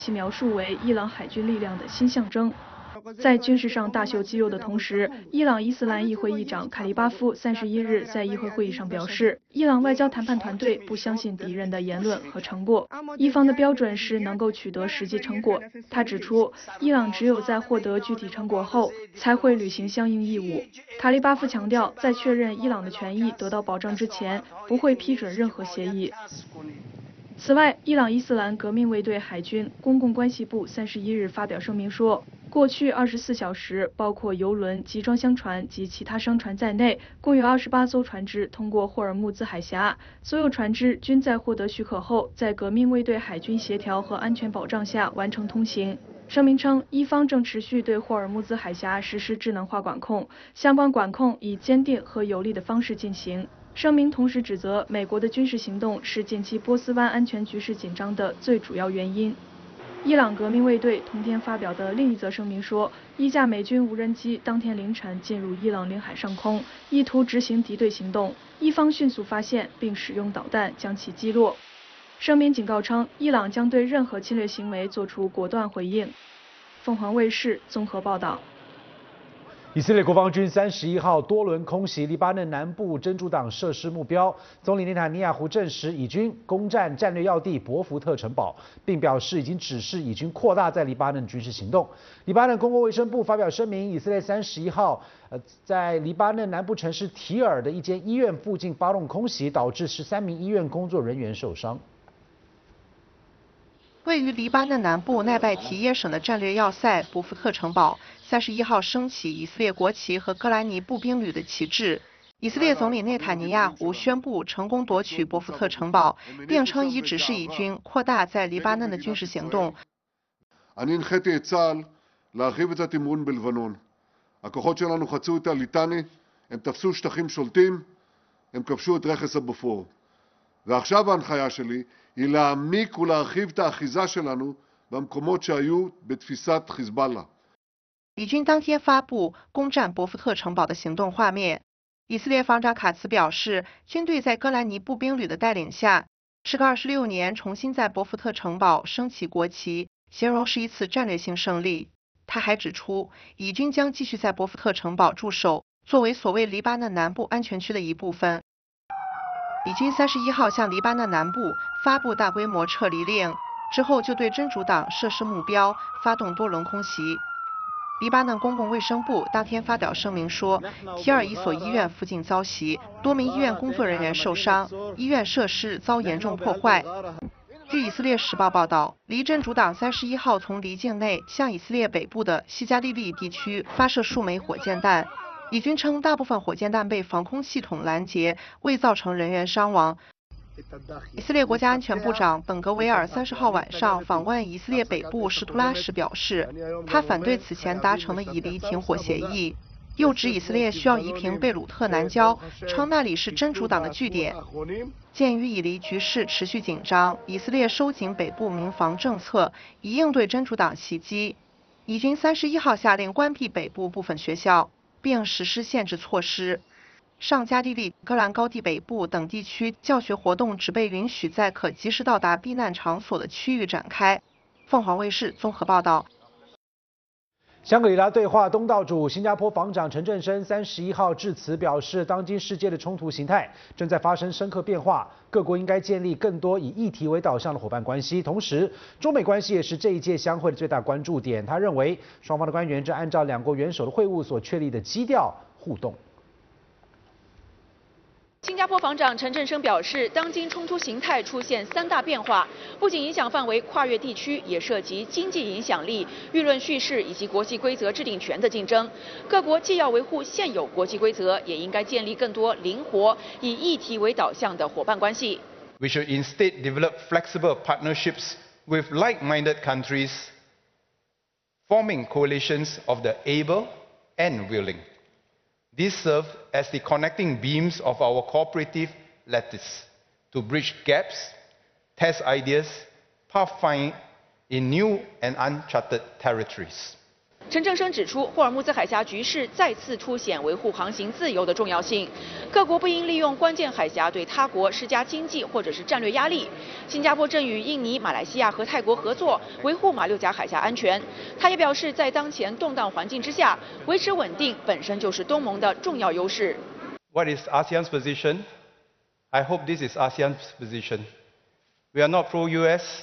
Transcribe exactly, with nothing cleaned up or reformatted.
其描述为伊朗海军力量的新象征。在军事上大秀肌肉的同时，伊朗伊斯兰议会议长卡利巴夫三十一日在议会会议上表示，伊朗外交谈判团队不相信敌人的言论和成果，伊方的标准是能够取得实际成果。他指出，伊朗只有在获得具体成果后，才会履行相应义务。卡利巴夫强调，在确认伊朗的权益得到保障之前，不会批准任何协议。此外，伊朗伊斯兰革命卫队海军公共关系部三十一日发表声明说，过去二十四小时，包括油轮、集装箱船及其他商船在内，共有二十八艘船只通过霍尔木兹海峡。所有船只均在获得许可后，在革命卫队海军协调和安全保障下完成通行。声明称，伊方正持续对霍尔木兹海峡实施智能化管控，相关管控以坚定和有力的方式进行。声明同时指责美国的军事行动是近期波斯湾安全局势紧张的最主要原因。伊朗革命卫队同天发表的另一则声明说，一架美军无人机当天凌晨进入伊朗领海上空，意图执行敌对行动，伊方迅速发现并使用导弹将其击落。声明警告称，伊朗将对任何侵略行为作出果断回应。凤凰卫视综合报道。 以色列国防军三十一号多轮空袭黎巴嫩南部真主党设施目标，总理内塔尼亚胡证实以军攻占战略要地博福特城堡，并表示已经指示以军扩大在黎巴嫩军事行动。黎巴嫩公共卫生部发表声明，以色列三十一号呃在黎巴嫩南部城市提尔的一间医院附近发动空袭，导致十三名医院工作人员受伤。 位于黎巴嫩南部奈拜提耶省的战略要塞博福特城堡，三十一号升起以色列国旗和戈兰尼步兵旅的旗帜。以色列总理内塔尼亚胡宣布成功夺取博福特城堡，并称已指示以军扩大在黎巴嫩的军事行动。 אני הנחיתי את צה"ל להרחיב את התמרון בלבנון. הכוחות שלנו חצו את הליטני, הם תפסו שטחים שולטים, הם כבשו את רכס הבופור. ועכשיו ההנחיה שלי היא להעמיק ולהרחיב את האחיזה שלנו במקומות שהיו בתפיסת חיזבאללה. 以军当天发布攻占博福特城堡的行动画面。以色列防长卡茨表示，军队在戈兰尼步兵旅的带领下，时隔二十六年重新在博福特城堡升起国旗，形容是一次战略性胜利。他还指出，以军将继续在博福特城堡驻守，作为所谓黎巴嫩南部安全区的一部分。以军三十一号向黎巴嫩南部发布大规模撤离令，之后就对真主党设施目标发动多轮空袭。黎巴嫩公共卫生部当天发表声明说，提尔一所医院附近遭袭，多名医院工作人员受伤，医院设施遭严重破坏。据以色列时报报道，黎真主党三十一号从黎境内向以色列北部的西加利利地区发射数枚火箭弹。以军称，大部分火箭弹被防空系统拦截，未造成人员伤亡。以色列国家安全部长本格维尔三十号晚上访问以色列北部什图拉时表示，他反对此前达成的以黎停火协议，又指以色列需要夷平贝鲁特南郊，称那里是真主党的据点。鉴于以黎局势持续紧张，以色列收紧北部民防政策，以应对真主党袭击。以军三十一号下令关闭北部部分学校，并实施限制措施。上加利利、戈兰高地北部等地区教学活动只被允许在可及时到达避难场所的区域展开。凤凰卫视综合报道。 香格里拉对话东道主新加坡防长陈振声三十一号致辞表示，当今世界的冲突形态正在发生深刻变化，各国应该建立更多以议题为导向的伙伴关系。同时，中美关系也是这一届相会的最大关注点。他认为，双方的官员正按照两国元首的会晤所确立的基调互动。 新加坡防长陈振声表示，当今冲突形态出现三大变化，不仅影响范围跨越地区，也涉及经济影响力、舆论叙事以及国际规则制定权的竞争。各国既要维护现有国际规则，也应该建立更多灵活、以议题为导向的伙伴关系。 We should instead develop flexible partnerships with like-minded countries, forming coalitions of the able and willing. These serve as the connecting beams of our cooperative lattice to bridge gaps, test ideas, pathfind in new and uncharted territories. 陈正声指出，霍尔木兹海峡局势再次凸显维护航行自由的重要性，各国不应利用关键海峡对他国施加经济或者是战略压力。新加坡正与印尼、马来西亚和泰国合作，维护马六甲海峡安全。他也表示，在当前动荡环境之下，维持稳定本身就是东盟的重要优势。 What is ASEAN's position? I hope this is ASEAN's position. We are not pro-U S.